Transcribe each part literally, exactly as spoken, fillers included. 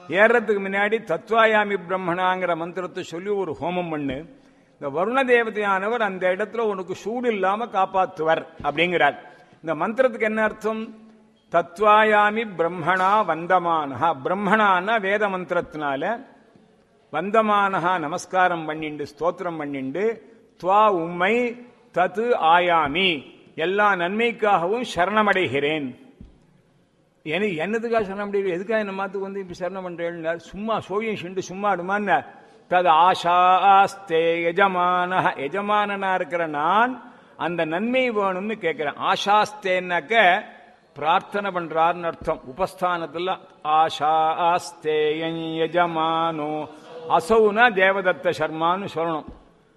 ஏறதுக்கு முன்னாடி தத்வாயாமி பிரம்மணாங்கிற மந்திரத்தை சொல்லி ஒரு ஹோமம் பண்ணு. இந்த வருண தேவதையானவர் அந்த இடத்துல உனக்கு சூடு இல்லாம காப்பாற்றுவர் அப்படிங்கிறார். இந்த மந்திரத்துக்கு என்ன அர்த்தம்? தத்வாயாமி பிரம்மணா வந்தமானஹா. பிரம்மணான்னா வேத மந்திரத்தினால, வந்தமானஹா நமஸ்காரம் பண்ணிண்டு ஸ்தோத்திரம் பண்ணிண்டு, துவா உம்மை, தத்து ஆயாமி எல்லா நன்மைக்காகவும் சரணமடைகிறேன். என்னதுக்காக சரணம் அடைகிறேன்? எதுக்காக என்ன மாத்துக்கு வந்து இப்ப சரணம் பண்றேன்? சும்மா சோழியம் சிண்டு சும்மா அடுமான்னு தது ஆஷாஸ்தே எஜமான, எஜமானனா இருக்கிற நான் அந்த நன்மை வேணும்னு கேட்கிறேன். ஆஷாஸ்தேன்னாக்க பிரார்த்தனை பண்றாருன்னு அர்த்தம். உபஸ்தானத்துல ஆஷாஸ்தே யஜமானோ, அசௌனா தேவதத்த சர்மான்னு சொல்லணும்.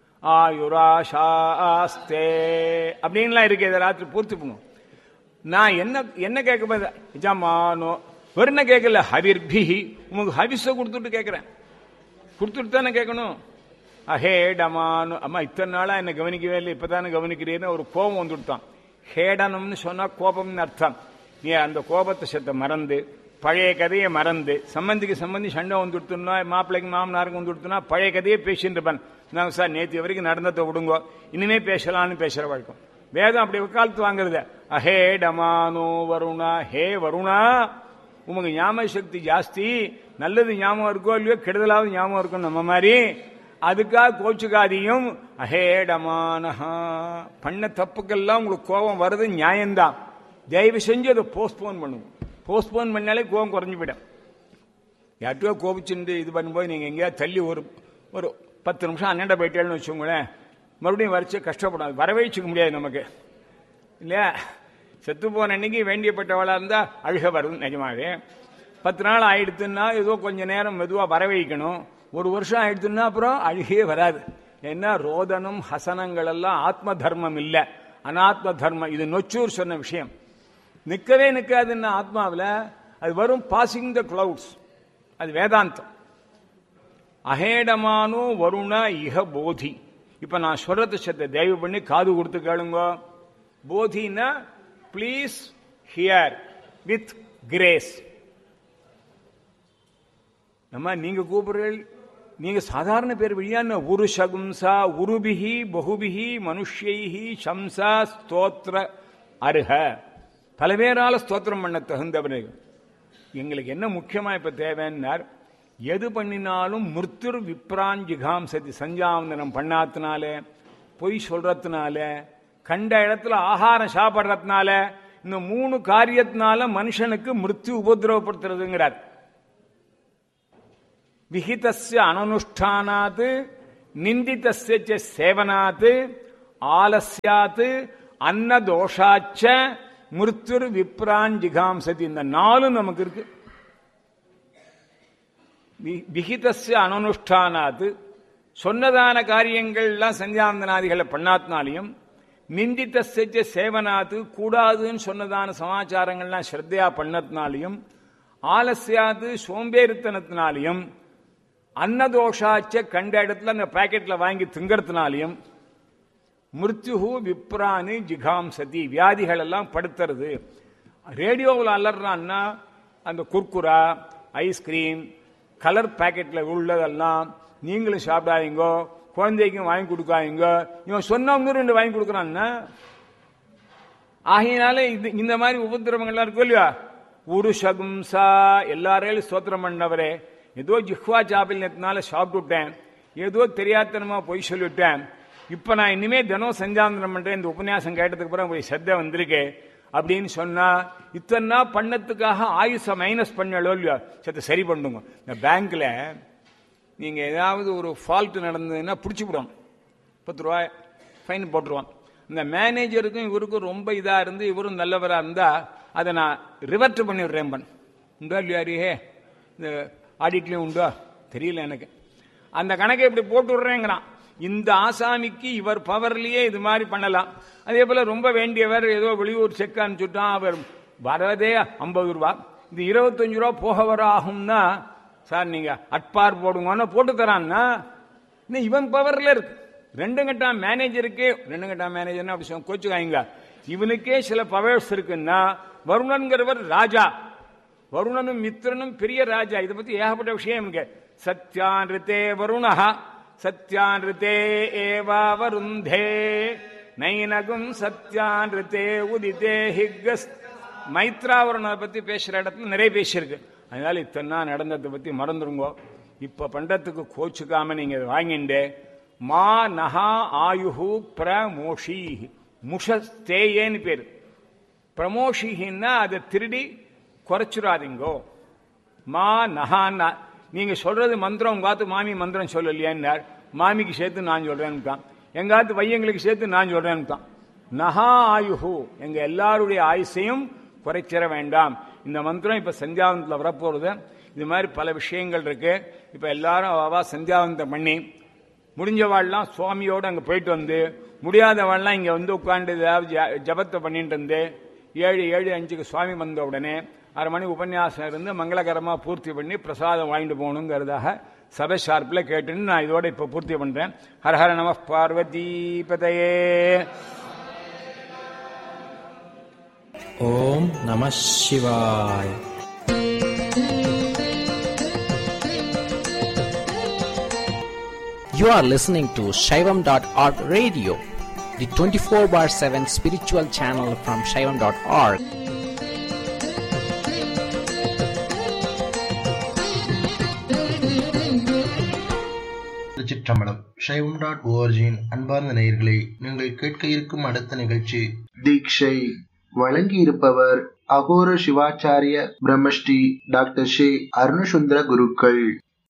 ஆயுராஷாஸ்தே அப்படின்லாம் இருக்கு. இதை ராத்திரி பூர்த்தி பண்ணும். நான் என்ன என்ன கேட்க எஜமானோ வெறும் கேட்கல, ஹவிர்பிஹி உங்களுக்கு ஹவிஸ கொடுத்துட்டு கேட்கிறேன். கொடுத்துட்டு தானே கேட்கணும். அஹேடமானு, அம்மா இத்தனை நாளா என்ன கவனிக்கவே இல்லை, இப்பதானே கவனிக்கிறீன்னு ஒரு கோபம் வந்து கொடுத்தான். ஹேடனம்னு சொன்னா கோபம்னு அர்த்தம். நீ அந்த கோபத்தை சத்த மறந்து, பழைய கதையை மறந்து, சம்பந்திக்கு சம்பந்தி சண்டை வந்து கொடுத்துனா, மாப்பிள்ளைக்கு மாமனாருக்கு வந்து கொடுத்தனா பழைய கதையை பேசிட்டு இருப்பேன். நாங்க சார் நேற்று வரைக்கும் நடந்ததை விடுங்கோ, இனிமே பேசலான்னு பேசுற வழக்கம். வேதம் அப்படி உட்காலத்து வாங்குறது. அஹேடமானோ வருணா, ஹே வருணா உமக்கு ஞாபக சக்தி ஜாஸ்தி, நல்லது ஞாபகம் இருக்கோ இல்லையோ கெடுதலாவது ஞாபகம் இருக்கும் நம்ம மாதிரி, அதுக்காக கோச்சுக்காதியும். அஹேடமானஹா பண்ண தப்புக்கெல்லாம் உங்களுக்கு கோபம் வருது, நியாயம்தான். தயவு செஞ்சு அதை போஸ்ட்போன் பண்ணுங்க. போஸ்ட்போன் பண்ணாலே கோபம் குறைஞ்சு போயிடும். யார்ட்டோ கோபிச்சுட்டு இது பண்ணும்போது நீங்க எங்கேயாவது தள்ளி ஒரு ஒரு பத்து நிமிஷம் அண்ணண்ட போயிட்டேன்னு வச்சுக்கோங்களேன், மறுபடியும் வரைச்சு கஷ்டப்படாது, வரவேச்சுக்க முடியாது நமக்கு இல்லையா? செத்து போன அன்னைக்கு வேண்டியப்பட்டவளா இருந்தா அழுக வருது நிஜமாவே. பத்து நாள் ஆயிடுத்துன்னா ஏதோ கொஞ்ச நேரம் மெதுவா வரவைக்கணும். ஒரு வருஷம் ஆயிடுத்துன்னா அப்புறம் அழுகே வராது. ஏன்னா ரோதனம் ஹசனங்கள் எல்லாம் ஆத்ம தர்மம் இல்ல, அனாத்ம தர்மம். இது நொச்சூர் சொன்ன விஷயம். நிக்கவே நிக்காதுன்னா ஆத்மாவில் அது வரும் பாசிங் த கிளவுட்ஸ், அது வேதாந்தம். அஹேடமானோ வருண இஹ போதி. இப்ப நான் சொல்றது சத்த தயவு பண்ணி காது கொடுத்து கேளுங்க. போதினா பிளீஸ் ஹியர் வித் கிரேஸ். நம்ம நீங்க கூப்பிடுறீர்கள், நீங்க சாதாரண பேர் வழியான உரு சகும்சா உருபிஹி பகுபிஹி மனுஷ்யைஹி சம்சா ஸ்தோத்திர அருக. பல பேரால ஸ்தோத்திரம் பண்ண தகுந்தவர்கள். எங்களுக்கு என்ன முக்கியமா இப்ப தேவைன்னார், எது பண்ணினாலும் மிருத்துர் விப்ரான் ஜிகாம்சதி. சஞ்சாவந்தனம் பண்ணாத்தினால, பொய் சொல்றதுனால, கண்ட இடத்துல ஆகாரம் சாப்பிட்றதுனால, இந்த மூணு காரியத்தினால மனுஷனுக்கு மிருத்யு உபதிரவப்படுத்துறதுங்கிறார். விஹிதஸ்ய அனனுஷ்டானாத் நிந்திதஸ்ய சேவனாத் ஆலஸ்யாத் அன்னதோஷாச்ச மிருத்யுர் விப்ரான் ஜிகாம்சதி. இந்த நாலும் நமக்கு இருக்கு. விஹிதஸ்ய அனனுஷ்டானாத் சொன்னதான காரியங்கள்லாம் சந்தியாவந்தனாதிகளை பண்ணாத்தினாலையும், நிந்தித்த சேவனாத்து கூடாதுன்னு சொன்னதான சமாச்சாரங்கள்லாம் ஸ்ரத்தையா பண்ணத்தினாலையும், ஆலசியாது சோம்பேறித்தனத்தினாலையும், அன்னதோஷாச்ச கண்ட இடத்துல அந்த பாக்கெட்ல வாங்கி திங்கறதுனாலையும், மிருத்யு விப்ரானி ஜிகாம்சதி வியாதிகள் எல்லாம் படுத்துறது. ரேடியோவில் அலறான்னா அந்த குர்குரா, ஐஸ்கிரீம், கலர் பாக்கெட்ல உள்ளதெல்லாம் நீங்களும் சாப்பிடாதீங்கோ, குழந்தைக்கும் வாங்கி கொடுக்காதீங்க. இவன் சொன்ன ரெண்டு வாங்கி கொடுக்குறான்னா ஆகையினால இது இந்த மாதிரி உபதிரவங்கள்லாம் இருக்கும் இல்லையா? உரு சகும்சா எல்லாரையும் ஸ்தோத்திரம் பண்ணவரே, ஏதோ ஜிஹ்வா சாப்பில்யத்தினால சாப்பிட்டுட்டேன், ஏதோ தெரியாதனமா பொய் சொல்லிவிட்டேன், இப்ப நான் இனிமே தினம் சஞ்சாந்தனம் பண்றேன், இந்த உபன்யாசம் கேட்டதுக்கு அப்புறம் போய் சத்த வந்திருக்கு அப்படின்னு சொன்னா, இத்தனை பண்ணத்துக்காக ஆயுச மைனஸ் பண்ணலோ இல்லையா? சத்த சரி பண்ணுங்க. இந்த பேங்க்ல நீங்க ஏதாவது ஒரு ஃபால்ட் நடந்ததுன்னா பிடிச்சி விடுவான், பத்து ரூபாய் ஃபைன் போட்டுருவான். இந்த மேனேஜருக்கும் இவருக்கும் ரொம்ப இதா இருந்து இவரும் நல்லவரா இருந்தா அதை நான் ரிவர்ட் பண்ணி விடுறேன். பண் உண்டோ இல்லையாரியே, இந்த ஆடிட்லயும் உண்டோ தெரியல எனக்கு. அந்த கணக்கை இப்படி போட்டு விடுறேங்கிறான். இந்த ஆசாமிக்கு இவர் பவர்லயே இது மாதிரி பண்ணலாம். அதே போல ரொம்ப வேண்டியவர் ஏதோ வெளியூர் செக் அனுப்பிச்சுட்டான், அவர் வரதே ஐம்பது ரூபா, இது இருபத்தஞ்சு ரூபா போக வர ஆகும்னா, சார் நீங்க அட்பார் போடுங்கன்னா போட்டு தரான்னா இவன் பவர்ல இருக்கு. ரெண்டு கட்டா மேனேஜருக்கு, ரெண்டு கட்டா மேனேஜர் அப்படி கோச்சுக்காங்க, இவனுக்கே சில பவர்ஸ் இருக்குன்னா, வருணன்கிறவர் ராஜா, வருணனும் மித்திரனும் பெரிய ராஜா. இதை பத்தி ஏகப்பட்ட விஷயம் இருக்கு. சத்யான்ருதே வருணஹா சத்யான்ருதே ஏவா வருந்தே நைனகும் சத்யான்ருதே உதிதே ஹிக்கஸ். மைத்ராவருணனை பத்தி பேசுற இடத்துல நிறைய பேசியிருக்கு. அதனால இத்தனை நடந்ததை பத்தி மறந்துருங்கோ. இப்ப பண்டத்துக்கு கோச்சுக்காம நீங்க வாங்கிண்டே மா நகா ஆயுஹு பிரமோஷி முஷஸ்தேயேன்னு பேரு. பிரமோஷின்னா அதை திருடி குறைச்சுடாதீங்கோ. மா நகான்னா நீங்க சொல்றது மந்திரம் உங்காத்து மாமி மந்திரம் சொல்லலையான்னார். மாமிக்கு சேர்த்து நான் சொல்றேன்னு எங்காத்து வையங்களுக்கு சேர்த்து நான் சொல்றேன்னு. நகா ஆயுஹு எங்க எல்லாருடைய ஆயுசையும் குறைச்சிட வேண்டாம். இந்த மந்திரம் இப்ப சந்தியாவந்தத்தில் வரப்போறது. இது மாதிரி பல விஷயங்கள் இருக்கு. இப்ப எல்லாரும் அவா சந்தியாவந்தம் பண்ணி முடிஞ்சவாள்லாம் சுவாமியோடு அங்கே போயிட்டு வந்து, முடியாதவாள்லாம் இங்கே வந்து உட்காந்து ஜபத்தை பண்ணிட்டு இருந்து ஏழு ஏழு அஞ்சுக்கு சுவாமி வந்த உடனே அரை மணி உபன்யாசம் இருந்து மங்களகரமாக பூர்த்தி பண்ணி பிரசாதம் வாங்கிட்டு போகணுங்கிறதாக சபை ஷார்ப்பில் கேட்டுன்னு நான் இதோட இப்போ பூர்த்தி பண்ணுறேன். ஹரஹர நம பார்வதி பதையே. ஓம் நம சிவாய. You are listening to Shaivam dot org radio, the twenty-four bar seven spiritual channel from Shaivam dot org. Thiruchitrambalam. Shaivam dot ஓஆர்ஜியின் அன்பார்ந்த நேயர்களே, நீங்கள் கேட்க இருக்கும் அடுத்த நிகழ்ச்சி தீட்சை. வழங்கி இருப்பவர் அகோர சிவாச்சாரிய பிரம்மஸ்ரீ டாக்டர் ஸ்ரீ அருணசுந்தர குருக்கள்.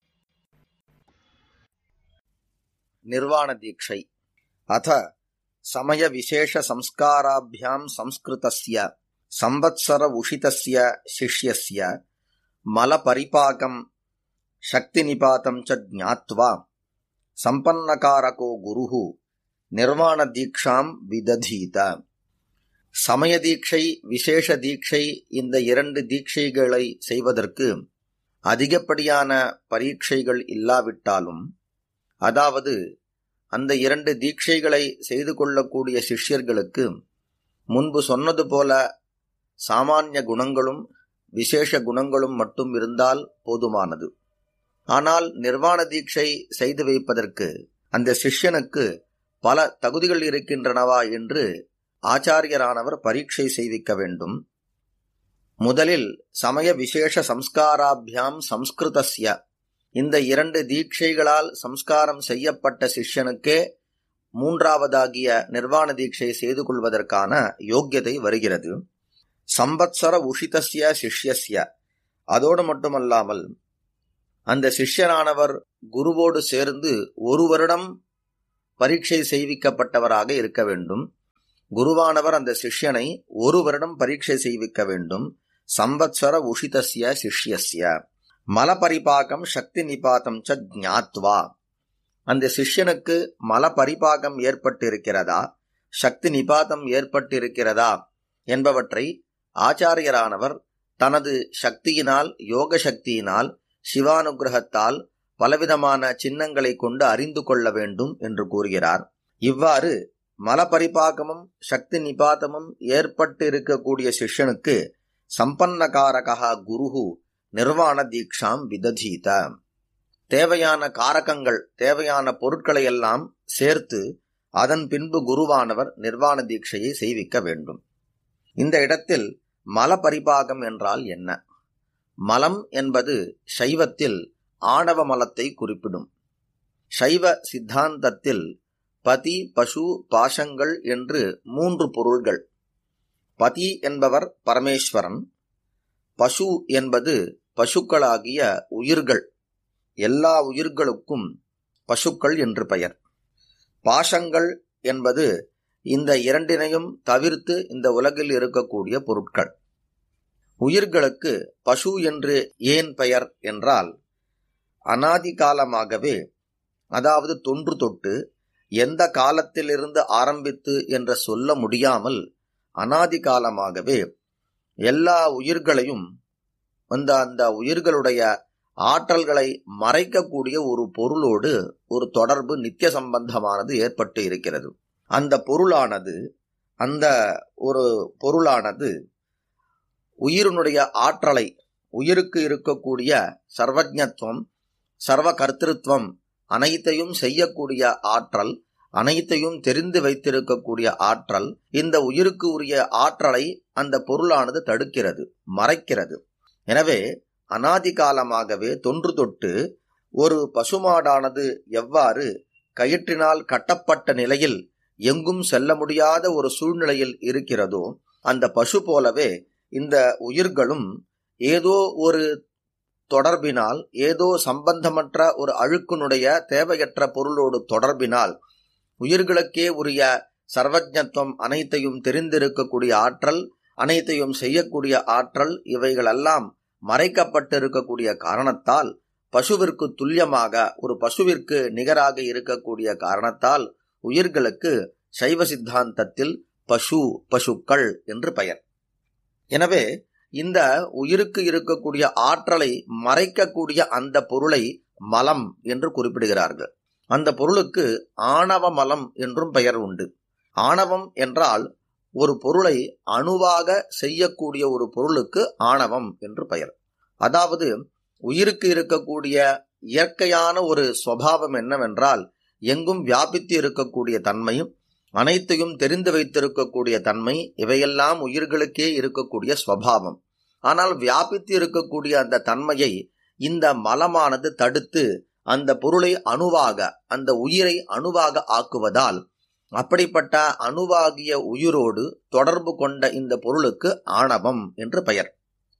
निर्वाण दीक्षै अथ समय विशेष संस्काराभ्याम संस्कृतस्य संवत्सर उषितस्य शिष्यस्य मल परिपाकं शक्ति निपातं च ज्ञात्वा संपन्नकारको गुरुः निर्वाण दीक्षां विदधीत. சமய தீட்சை விசேஷ தீட்சை இந்த இரண்டு தீட்சைகளை செய்வதற்கு அதிகப்படியான பரீட்சைகள் இல்லாவிட்டாலும், அதாவது அந்த இரண்டு தீட்சைகளை செய்து கொள்ளக்கூடிய சிஷ்யர்களுக்கு முன்பு சொன்னது போல சாமானிய குணங்களும் விசேஷ குணங்களும் மட்டும் இருந்தால் போதுமானது. ஆனால் நிர்வாண தீட்சை செய்து வைப்பதற்கு அந்த சிஷ்யனுக்கு பல தகுதிகள் இருக்கின்றனவா என்று ஆச்சாரியரானவர் பரீட்சை செய்விக்க வேண்டும். முதலில் சமய விசேஷ சம்ஸ்காராபியாம் சம்ஸ்கிருதஸ்ய, இந்த இரண்டு தீட்சைகளால் சம்ஸ்காரம் செய்யப்பட்ட சிஷ்யனுக்கே மூன்றாவதாகிய நிர்வாண தீட்சை செய்து கொள்வதற்கான யோக்கியதை வருகிறது. சம்பத்சர உஷிதஸ்ய சிஷ்யஸ்ய, அதோடு மட்டுமல்லாமல் அந்த சிஷ்யனானவர் குருவோடு சேர்ந்து ஒரு வருடம் பரீட்சை செய்விக்கப்பட்டவராக இருக்க வேண்டும். குருவானவர் அந்த சிஷ்யனை ஒரு வருடம் பரீட்சை செய்விக்க வேண்டும். சம்பத்சர உஷிதஸ்ய சிஷ்யஸ்ய மல பரிபாகம் சக்தி நிபாதம் ச ஞாத்வா, அந்த சிஷ்யனுக்கு மல பரிபாகம் ஏற்பட்டிருக்கிறதா சக்தி நிபாதம் ஏற்பட்டிருக்கிறதா என்பவற்றை ஆச்சாரியரானவர் தனது சக்தியினால் யோக சக்தியினால் சிவானுகிரகத்தால் பலவிதமான சின்னங்களை கொண்டு அறிந்து கொள்ள வேண்டும் என்று கூறுகிறார். இவ்வாறு மல பரிபாகமும் சக்தி நிபாதமும் ஏற்பட்டு இருக்கக்கூடிய சிஷ்யனுக்கு சம்பன்னகாரகா குருஹு நிர்வாண தீக்ஷாம் விததீத, தேவையான காரகங்கள் தேவையான பொருட்களை எல்லாம் சேர்த்து அதன் பின்பு குருவானவர் நிர்வாண தீட்சையை செய்விக்க வேண்டும். இந்த இடத்தில் மல பரிபாகம் என்றால் என்ன? மலம் என்பது சைவத்தில் ஆணவ மலத்தை குறிப்பிடும். சைவ சித்தாந்தத்தில் பதி பசு பாசங்கள் என்று மூன்று பொருள்கள். பதி என்பவர் பரமேஸ்வரன், பசு என்பது பசுக்களாகிய உயிர்கள், எல்லா உயிர்களுக்கும் பசுக்கள் என்று பெயர். பாசங்கள் என்பது இந்த இரண்டினையும் தவிர்த்து இந்த உலகில் இருக்கக்கூடிய பொருட்கள். உயிர்களுக்கு பசு என்று ஏன் பெயர் என்றால், அனாதி காலமாகவே, அதாவது தொன்று தொட்டு எந்த காலத்திலிருந்து ஆரம்பித்து என்று சொல்ல முடியாமல் அனாதி காலமாகவே எல்லா உயிர்களையும் அந்த அந்த உயிர்களுடைய ஆற்றல்களை மறைக்கக்கூடிய ஒரு பொருளோடு ஒரு தொடர்பு நித்திய சம்பந்தமானது ஏற்பட்டு இருக்கிறது. அந்த பொருளானது அந்த ஒரு பொருளானது உயிரினுடைய ஆற்றலை உயிருக்கு இருக்கக்கூடிய சர்வஜ்ஞத்துவம், சர்வ கர்த்திருவம், அனைத்தையும் செய்யக்கூடிய ஆற்றல், அனைத்தையும் தெரிந்து வைத்திருக்கக்கூடிய ஆற்றல், இந்த உயிருக்கு உரிய ஆற்றலை அந்த பொருளானது தடுக்கிறது, மறைக்கிறது. எனவே அனாதி காலமாகவே தொன்று தொட்டு ஒரு பசுமாடானது எவ்வாறு கயிற்றினால் கட்டப்பட்ட நிலையில் எங்கும் செல்ல முடியாத ஒரு சூழ்நிலையில் இருக்கிறதோ, அந்த பசு போலவே இந்த உயிர்களும் ஏதோ ஒரு தொடர்பினால், ஏதோ சம்பந்தமற்ற ஒரு அழுக்கினுடைய தேவையற்ற பொருளோடு தொடர்பினால் உயிர்களுக்கே உரிய சர்வஜ்ஞத்துவம், அனைத்தையும் தெரிந்திருக்கக்கூடிய ஆற்றல், அனைத்தையும் செய்யக்கூடிய ஆற்றல், இவைகளெல்லாம் மறைக்கப்பட்டிருக்கக்கூடிய காரணத்தால், பசுவிற்கு துல்லியமாக, ஒரு பசுவிற்கு நிகராக இருக்கக்கூடிய காரணத்தால் உயிர்களுக்கு சைவ சித்தாந்தத்தில் பசு, பசுக்கள் என்று பெயர். எனவே இந்த உயிருக்கு இருக்கக்கூடிய ஆற்றலை மறைக்கக்கூடிய அந்த பொருளை மலம் என்று குறிப்பிடுகிறார்கள். அந்த பொருளுக்கு ஆணவ மலம் என்றும் பெயர் உண்டு. ஆணவம் என்றால் ஒரு பொருளை அணுவாக செய்யக்கூடிய ஒரு பொருளுக்கு ஆணவம் என்று பெயர். அதாவது உயிருக்கு இருக்கக்கூடிய இயற்கையான ஒரு சுபாவம் என்னவென்றால், எங்கும் வியாபித்து இருக்கக்கூடிய தன்மையும், அனைத்தையும் தெரிந்து வைத்திருக்கக்கூடிய தன்மை, இவையெல்லாம் உயிர்களுக்கே இருக்கக்கூடிய சுபாவம். ஆனால் வியாபித்து இருக்கக்கூடிய அந்த தன்மையை இந்த மலமானது தடுத்து அந்த பொருளை அணுவாக, அந்த உயிரை அணுவாக ஆக்குவதால், அப்படிப்பட்ட அணுவாகிய உயிரோடு தொடர்பு கொண்ட இந்த பொருளுக்கு ஆணவம் என்று பெயர்.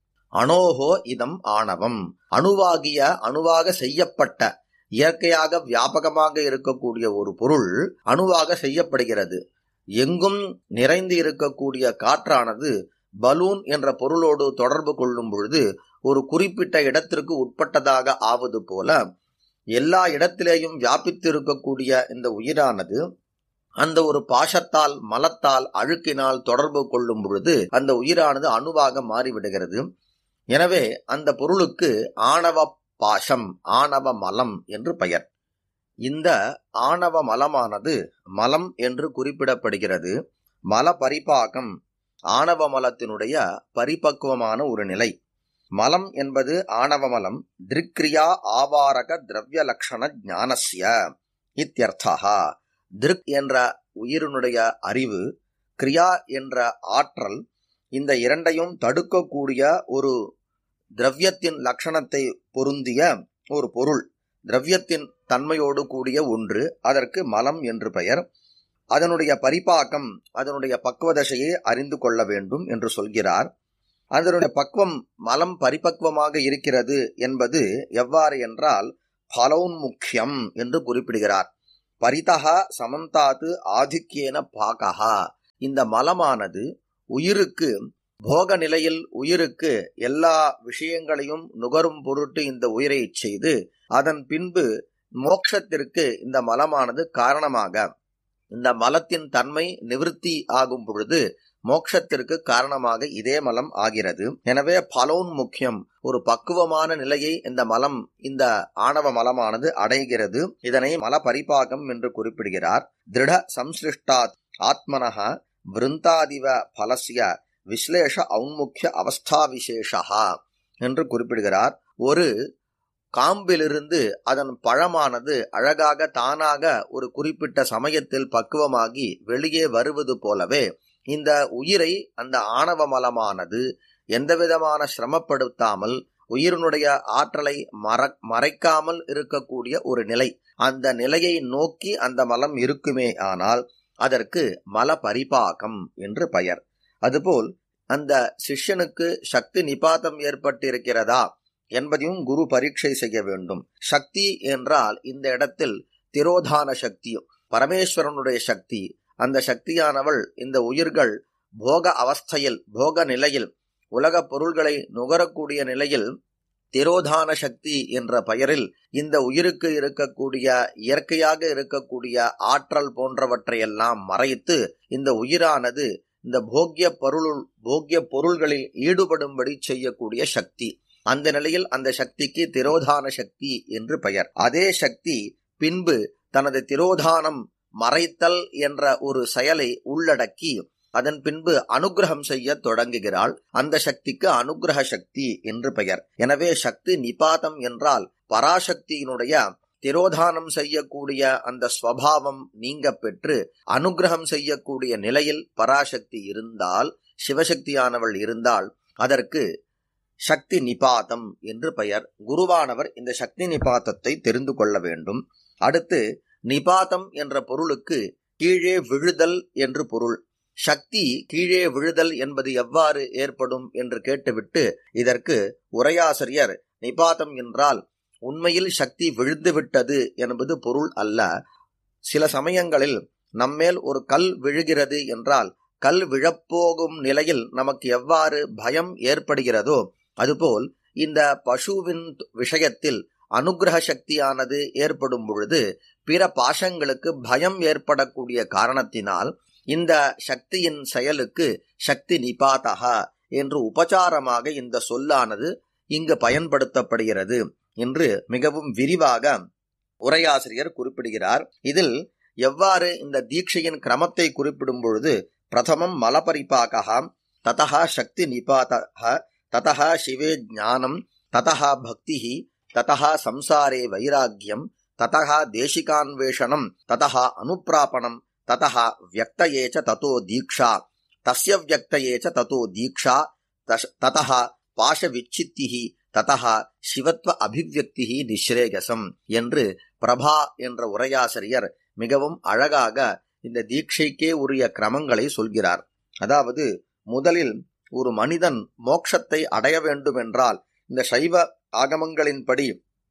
அணோகோ இதம் ஆணவம். அணுவாகிய, அணுவாக செய்யப்பட்ட, இயற்கையாக வியாபகமாக இருக்கக்கூடிய ஒரு பொருள் அணுவாக செய்யப்படுகிறது. எங்கும் நிறைந்து இருக்கக்கூடிய காற்றானது பலூன் என்ற பொருளோடு தொடர்பு கொள்ளும் பொழுது ஒரு குறிப்பிட்ட இடத்திற்கு உட்பட்டதாக ஆவது போல, எல்லா இடத்திலேயும் வியாபித்து இருக்கக்கூடிய இந்த உயிரானது அந்த ஒரு பாசத்தால், மலத்தால், அழுக்கினால் தொடர்பு கொள்ளும் பொழுது அந்த உயிரானது அணுவாக மாறிவிடுகிறது. எனவே அந்த பொருளுக்கு ஆணவ பாசம், ஆணவ மலம் என்று பெயர். இந்த ஆணவ மலமானது மலம் என்று குறிப்பிடப்படுகிறது. மல பரிபாகம் ஆணவ மலத்தினுடைய பரிபக்குவமான ஒரு நிலை. மலம் என்பது ஆணவ மலம் திருக்ரியா ஆவாரக திரவிய லட்சண ஞானஸ்ய இத்யர்த்தா. திருக் என்ற உயிரினுடைய அறிவு, கிரியா என்ற ஆற்றல், இந்த இரண்டையும் தடுக்கக்கூடிய ஒரு திரவியத்தின் லட்சணத்தை பொருந்திய ஒரு பொருள், திரவியத்தின் தன்மையோடு கூடிய ஒன்று, அதற்கு மலம் என்று பெயர். அதனுடைய பரிபாக்கம், அதனுடைய பக்குவதசையை அறிந்து கொள்ள வேண்டும் என்று சொல்கிறார். அதனுடைய பக்குவம், மலம் பரிபக்குவமாக இருக்கிறது என்பது எவ்வாறு என்றால் பலோன்முக்கியம் என்று குறிப்பிடுகிறார். பரிதகா சமந்தாத்து ஆதிக்கியேன பாகா. இந்த மலமானது உயிருக்கு போக நிலையில், உயிருக்கு எல்லா விஷயங்களையும் நுகரும் பொருட்டு இந்த உயிரை செய்து, அதன் பின்பு மோட்சத்திற்கு இந்த மலமானது காரணமாக, இந்த மலத்தின் தன்மை நிவிருத்தி ஆகும் பொழுது மோட்சத்திற்கு காரணமாக இதே மலம் ஆகிறது. எனவே பலோன் முக்கியம், ஒரு பக்குவமான நிலையை இந்த மலம், இந்த ஆணவ மலமானது அடைகிறது. இதனை மல பரிபாகம் என்று குறிப்பிடுகிறார். திருட சம்சிருஷ்டாத் ஆத்மனஹ விருந்தாதிவ பலஸ்ய விஸ்லேஷ ஔன்முக்கிய அவஸ்தா விசேஷா என்று குறிப்பிடுகிறார். ஒரு காம்பிலிருந்து அதன் பழமானது அழகாக தானாக ஒரு குறிப்பிட்ட சமயத்தில் பக்குவமாகி வெளியே வருவது போலவே இந்த உயிரை அந்த ஆணவ மலமானது எந்தவிதமான சிரமப்படுத்தாமல், உயிரினுடைய ஆற்றலை மற மறைக்காமல் இருக்கக்கூடிய ஒரு நிலை, அந்த நிலையை நோக்கி அந்த மலம் இருக்குமே ஆனால் அதற்கு மல பரிபாகம் என்று பெயர். அதுபோல் அந்த சிஷ்யனுக்கு சக்தி நிபாதம் ஏற்பட்டிருக்கிறதா என்பதையும் குரு பரீட்சை செய்ய வேண்டும். சக்தி என்றால் இந்த இடத்தில் திரோதான சக்தி, பரமேஸ்வரனுடைய சக்தி. அந்த சக்தியானவள் இந்த உயிர்கள் போக அவஸ்தையில், போக நிலையில், உலக பொருள்களை நுகரக்கூடிய நிலையில் திரோதான சக்தி என்ற பெயரில் இந்த உயிருக்கு இருக்கக்கூடிய இயற்கையாக இருக்கக்கூடிய ஆற்றல் போன்றவற்றையெல்லாம் மறைத்து இந்த உயிரானது இந்த போக்கிய பொருள் போக்கிய பொருள்களில் ஈடுபடும்படி செய்யக்கூடிய சக்தி. அந்த நிலையில் அந்த சக்திக்கு திரோதான சக்தி என்று பெயர். அதே சக்தி பின்பு தனது திரோதானம், மறைத்தல் என்ற ஒரு செயலை உள்ளடக்கி அதன் பின்பு அனுகிரகம் செய்ய தொடங்குகிறாள். அந்த சக்திக்கு அனுகிரக சக்தி என்று பெயர். எனவே சக்தி நிபாதம் என்றால் பராசக்தியினுடைய திரோதானம் செய்யக்கூடிய அந்த ஸ்வபாவம் நீங்க பெற்று அனுகிரகம் செய்யக்கூடிய நிலையில் பராசக்தி இருந்தால், சிவசக்தியானவள் இருந்தால் அதற்கு சக்தி நிபாதம் என்று பெயர். குருவானவர் இந்த சக்தி நிபாதத்தை தெரிந்து கொள்ள வேண்டும். அடுத்து நிபாதம் என்ற பொருளுக்கு கீழே விழுதல் என்று பொருள். சக்தி கீழே விழுதல் என்பது எவ்வாறு ஏற்படும் என்று கேட்டுவிட்டு இதற்கு உரையாசிரியர் நிபாதம் என்றால் உண்மையில் சக்தி விழுந்துவிட்டது என்பது பொருள் அல்ல. சில சமயங்களில் நம்மேல் ஒரு கல் விழுகிறது என்றால் கல் விழப்போகும் நிலையில் நமக்கு எவ்வாறு பயம் ஏற்படுகிறதோ அதுபோல் இந்த பசுவின் விஷயத்தில் அனுகிரக சக்தியானது ஏற்படும் பொழுது பிற பாசங்களுக்கு பயம் ஏற்படக்கூடிய காரணத்தினால் இந்த சக்தியின் செயலுக்கு சக்தி நிபாதகா என்று உபசாரமாக இந்த சொல்லானது இங்கு பயன்படுத்தப்படுகிறது என்று மிகவும் விரிவாக உரையாசிரியர் குறிப்பிடுகிறார். இதில் எவ்வாறு இந்த தீட்சையின் கிரமத்தை குறிப்பிடும் பொழுது பிரதமம் மலபரிபாகா, ததா சக்தி நிபாதா, ததா சிவே ஞானம், ததா பக்தி, ததா சம்சாரே வைராக்கியம், ததா தேசிகான்வேஷனம், ததா அனுப்பிராபணம், ததா வியக்தயே ச ததோ தீக்ஷா, தஸ்ய வியக்தயே ச ததோ தீக்ஷா, ததா பாஷவிச்சித்திஹி, ததா சிவத்வ அபிவியக்திஹி நிஸ்ரேகசம் என்று பிரபா என்ற உரையாசிரியர் மிகவும் அழகாக இந்த தீட்சைக்கே உரிய கிரமங்களை சொல்கிறார். அதாவது முதலில் ஒரு மனிதன் மோட்சத்தை அடைய வேண்டும் என்றால் இந்த சைவ ஆகமங்களின்படி,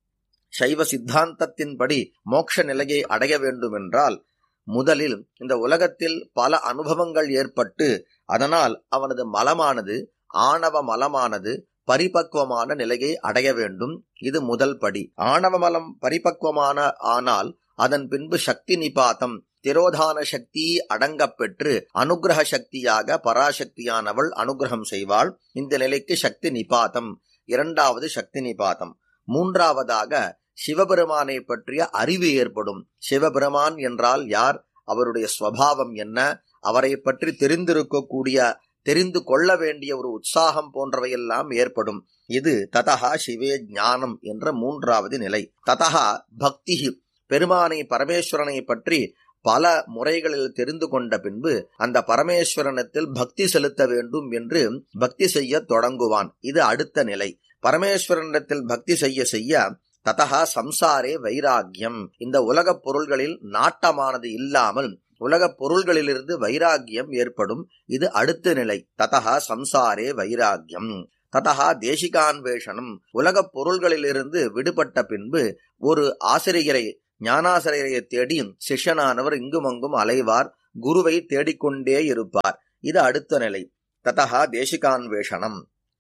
சைவ சித்தாந்தத்தின்படி மோட்ச நிலையை அடைய வேண்டும் என்றால் முதலில் இந்த உலகத்தில் பல அனுபவங்கள் ஏற்பட்டு அதனால் அவனது மலமானது, ஆணவ மலமானது பரிபக்குவமான நிலையை அடைய வேண்டும். இது முதல் படி. ஆணவ மலம் பரிபக்குவமான ஆனால் அதன் பின்பு சக்தி நிபாதம், திரோதான சக்தி அடங்கப் பெற்று அனுகிரக சக்தியாக பராசக்தியானவள் அனுகிரகம் செய்வாள். இந்த நிலைக்கு சக்தி நிபாதம். இரண்டாவது சக்தி நிபாதம். மூன்றாவதாக சிவபெருமானை பற்றிய அறிவு ஏற்படும். சிவபெருமான் என்றால் யார், அவருடைய ஸ்வபாவம் என்ன, அவரை பற்றி தெரிந்திருக்கக்கூடிய, தெரிந்து கொள்ள வேண்டிய ஒரு உற்சாகம் போன்றவையெல்லாம் ஏற்படும். இது ததா சிவே ஞானம் என்ற மூன்றாவது நிலை. ததா பக்தி, பெருமானை பரமேஸ்வரனை பற்றி பல முறைகளில் தெரிந்து கொண்ட பின்பு அந்த பரமேஸ்வரனத்தில் பக்தி செலுத்த வேண்டும் என்று பக்தி செய்ய தொடங்குவான். இது அடுத்த நிலை. பரமேஸ்வரனிடத்தில் பக்தி செய்ய செய்ய ததா சம்சாரே வைராக்கியம், இந்த உலகப் பொருள்களில் நாட்டமானது இல்லாமல் உலகப் பொருள்களிலிருந்து வைராக்கியம் ஏற்படும். இது அடுத்த நிலை. ததா சம்சாரே வைராக்கியம். ததா தேசிகான்வேஷனம், உலகப் பொருள்களிலிருந்து விடுபட்ட பின்பு ஒரு ஆசிரியரை, ஞானாசிரியரை தேடி சிஷ்யனானவர் இங்குமங்கும் அலைவார், குருவை தேடிக்கொண்டே இருப்பார். இது அடுத்த நிலை. ததா தேசிகான்வேஷனம்.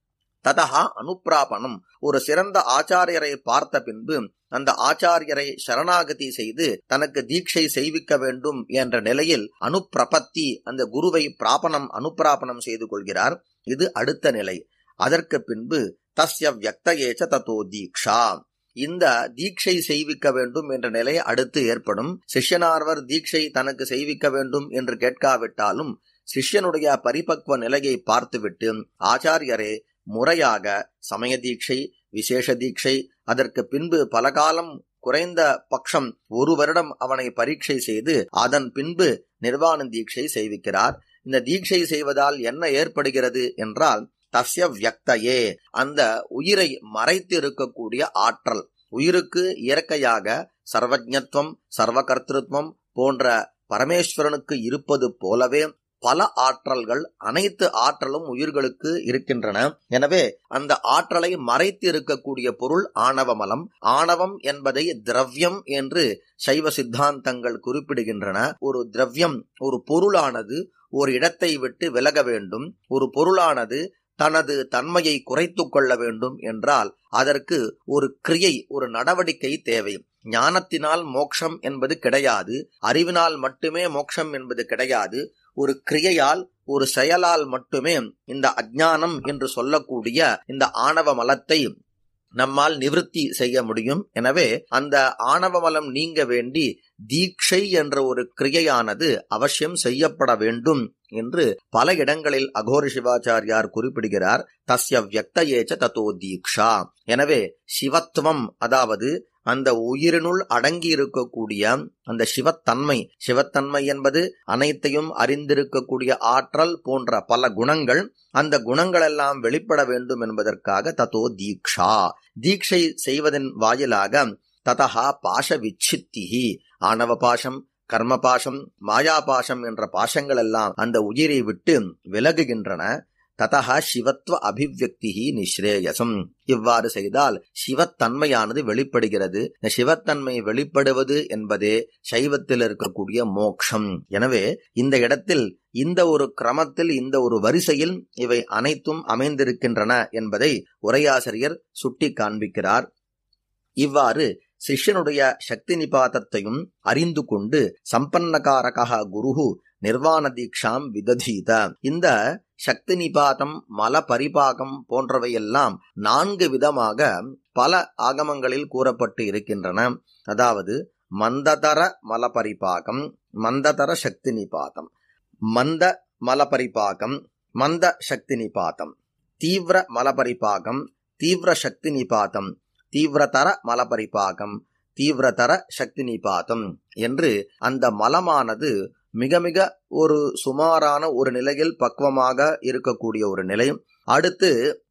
ததா அனுப்பிராபணம், ஒரு சிறந்த ஆச்சாரியரை பார்த்த பின்பு அந்த ஆச்சாரியரை சரணாகதி செய்து தனக்கு தீட்சை செய்விக்க வேண்டும் என்ற நிலையில் அனுப்பிரபத்தி, அந்த குருவை பிராபணம் அனுப்பிராபணம் செய்து கொள்கிறார். இது அடுத்த நிலை. அதற்கு பின்பு தஸ்ய வியக்தயேச்ச ததோ தீக்ஷா, இந்த தீட்சை செய்விக்க வேண்டும் என்ற நிலை அடுத்து ஏற்படும். சிஷ்யனார்வர் தீட்சை தனக்கு செய்விக்க வேண்டும் என்று கேட்காவிட்டாலும் சிஷ்யனுடைய பரிபக்வ நிலையை பார்த்துவிட்டு ஆச்சாரியரே முறையாக சமய தீட்சை, விசேஷ தீட்சை, அதற்கு பின்பு பல காலம் குறைந்த பட்சம் ஒரு வருடம் அவனை பரீட்சை செய்து அதன் பின்பு நிர்வாண தீட்சை செய்விக்கிறார். இந்த தீட்சை செய்வதால் என்ன ஏற்படுகிறது என்றால் தஸ்ய வியக்தயே, அந்த உயிரை மறைத்து இருக்கக்கூடிய ஆற்றல், உயிருக்கு இயற்கையாக சர்வஜத்வம், சர்வகர்த்திருவம் போன்ற பரமேஸ்வரனுக்கு இருப்பது போலவே பல ஆற்றல்கள், அனைத்து ஆற்றலும் உயிர்களுக்கு இருக்கின்றன. எனவே அந்த ஆற்றலை மறைத்து இருக்கக்கூடிய பொருள் ஆணவமலம். ஆணவம் என்பதை திரவியம் என்று சைவ சித்தாந்தங்கள் குறிப்பிடுகின்றன. ஒரு திரவியம், ஒரு பொருளானது ஒரு இடத்தை விட்டு விலக வேண்டும், ஒரு பொருளானது தனது தன்மையை குறைத்து கொள்ள வேண்டும் என்றால் அதற்கு ஒரு கிரியை, ஒரு நடவடிக்கை தேவை. ஞானத்தினால் மோட்சம் என்பது கிடையாது, அறிவினால் மட்டுமே மோட்சம் என்பது கிடையாது. ஒரு கிரியையால், ஒரு செயலால் மட்டுமே இந்த அஞ்ஞானம் என்று சொல்லக்கூடிய இந்த ஆணவ மலத்தை நம்மால் நிவிருத்தி செய்ய முடியும். எனவே அந்த ஆணவ மலம் நீங்க வேண்டி தீட்சை என்ற ஒரு கிரியையானது அவசியம் செய்யப்பட வேண்டும் என்று பல இடங்களில் அகோர சிவாச்சாரியார் குறிப்பிடுகிறார். தஸ்ய வியக்தயேச்ச ததோ தீக்ஷா. எனவே சிவத்துவம், அதாவது அந்த உயிரினுள் அடங்கி இருக்கக்கூடிய அந்த சிவத்தன்மை, சிவத்தன்மை என்பது அனைத்தையும் அறிந்திருக்கக்கூடிய ஆற்றல் போன்ற பல குணங்கள், அந்த குணங்கள் எல்லாம் வெளிப்பட வேண்டும் என்பதற்காக ததோ தீக்ஷா, தீட்சை செய்வதன் வாயிலாக ததஹா பாஷ விச்சித்திஹி, ஆணவ பாசம், கர்ம பாசம், மாயா பாசம் என்ற பாசங்கள் எல்லாம் அந்த உயிரை விட்டு விலகுகின்றன. ததஹா சிவத்வ அபிவ்யக்திஹி நிஸ்ரேயசம். இவ்வாறு செய்தால் சிவத்தன்மையானது வெளிப்படுகிறது. சிவத்தன்மை வெளிப்படுவது என்பதே சைவத்தில் இருக்கக்கூடிய மோக்ஷம். எனவே இந்த இடத்தில் இந்த ஒரு கிரமத்தில், இந்த ஒரு வரிசையில் இவை அனைத்தும் அமைந்திருக்கின்றன என்பதை உரையாசிரியர் சுட்டி காண்பிக்கிறார். இவ்வாறு சிஷ்யனுடைய சக்தி நிபாதத்தையும் அறிந்து கொண்டு சம்பன்னகாரகா குருஹு நிர்வாண தீக்ஷாம் விததீத. இந்த சக்தி நிபாதம், மல பரிபாகம் போன்றவையெல்லாம் நான்கு விதமாக பல ஆகமங்களில் கூறப்பட்டு இருக்கின்றன. அதாவது மந்ததர மல பரிபாகம், மந்ததர சக்தி நிபாதம், மந்த மல பரிபாகம், மந்த சக்தி நிபாதம், தீவிர மல பரிபாகம், தீவிர சக்தி நிபாதம், தீவிரதர மல பரிபாகம், தீவிரதர சக்தி நிபாதம் என்று அந்த மலமானது மிக மிக ஒரு சுமாரான ஒரு நிலையில் பக்குவமாக இருக்கக்கூடிய ஒரு நிலை, அடுத்து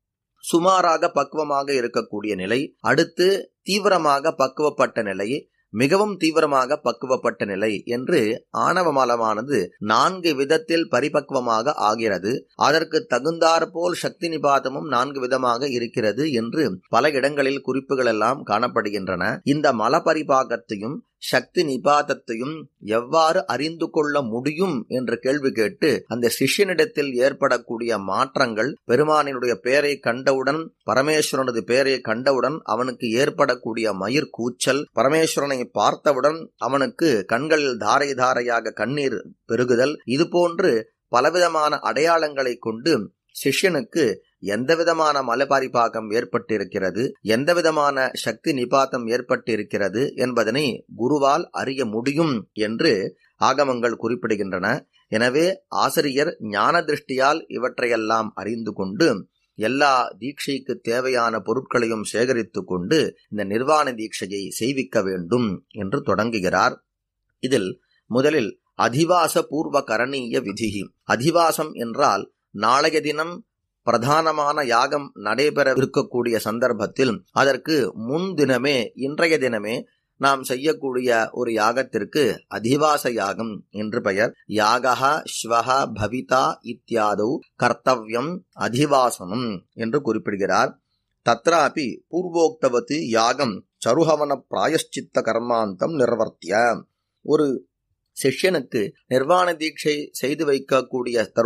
சுமாராக பக்குவமாக இருக்கக்கூடிய நிலை, அடுத்து தீவிரமாக பக்குவப்பட்ட நிலை, மிகவும் தீவிரமாக பக்குவப்பட்ட நிலை என்று ஆணவ மலமானது நான்கு விதத்தில் பரிபக்குவமாக ஆகிறது. அதற்கு தகுந்தாற்போல் சக்தி நிபாதமும் நான்கு விதமாக இருக்கிறது என்று பல இடங்களில் குறிப்புகள் எல்லாம் காணப்படுகின்றன. இந்த மல பரிபாகத்தையும் சக்தி நிபாதத்தையும் எவ்வாறு அறிந்து கொள்ள முடியும் என்று கேள்வி கேட்டு அந்த சிஷ்யனிடத்தில் ஏற்படக்கூடிய மாற்றங்கள், பெருமானினுடைய பெயரை கண்டவுடன், பரமேஸ்வரனது பெயரை கண்டவுடன் அவனுக்கு ஏற்படக்கூடிய மயிர் கூச்சல், பரமேஸ்வரனை பார்த்தவுடன் அவனுக்கு கண்களில் தாரை தாரையாக கண்ணீர் பெருகுதல், இது போன்று பலவிதமான அடையாளங்களை கொண்டு சிஷ்யனுக்கு எந்த விதமான மலபரிபாகம் ஏற்பட்டிருக்கிறது, எந்த விதமான சக்தி நிபாதம் ஏற்பட்டிருக்கிறது என்பதனை குருவால் அறிய முடியும் என்று ஆகமங்கள் குறிப்பிடுகின்றன. எனவே ஆசிரியர் ஞான திருஷ்டியால் இவற்றையெல்லாம் அறிந்து கொண்டு எல்லா தீட்சைக்கு தேவையான பொருட்களையும் சேகரித்து கொண்டு இந்த நிர்வாண தீட்சையை செய்விக்க வேண்டும் என்று தொடங்குகிறார். இதில் முதலில் அதிவாச பூர்வ கரணீய விதிகி. அதிவாசம் என்றால் நாளைய தினம் பிரதானமான யாகம் நடைபெற இருக்கக்கூடிய சந்தர்ப்பத்தில் அதற்கு முன்தினமே, இன்றைய தினமே நாம் செய்யக்கூடிய ஒரு யாகத்திற்கு அதிவாச யாகம் என்று பெயர். யாகா ஸ்வஹா பவிதா இத்தியாதௌ கர்த்தவ்யம் அதிவாசனம் என்று குறிப்பிடுகிறார். தத்ராபி பூர்வோக்தவத்து யாகம் சருஹவன பிராயஷ்சித்த கர்மாந்தம் நிர்வர்த்திய. ஒரு சிஷ்யனுக்கு நிர்வாண தீட்சை செய்து வைக்கக்கூடிய